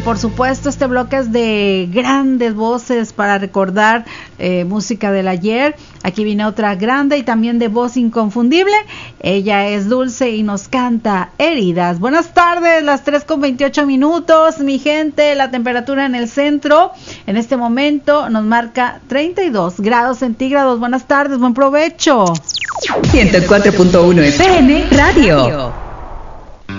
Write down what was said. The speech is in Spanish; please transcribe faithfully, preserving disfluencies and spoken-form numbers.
por supuesto este bloque es de grandes voces para recordar eh, música del ayer. Aquí viene otra grande y también de voz inconfundible. Ella es Dulce y nos canta Heridas. Buenas tardes, las tres con veintiocho minutos, mi gente. La temperatura en el centro en este momento nos marca treinta y dos grados centígrados. Buenas tardes, buen provecho. ciento cuatro punto uno F M Radio.